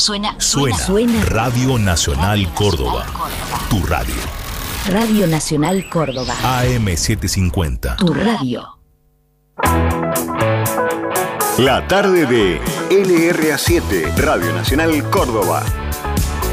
Suena Radio Nacional Córdoba. Tu radio. Radio Nacional Córdoba. AM750. Tu radio. La tarde de LRA7, Radio Nacional Córdoba.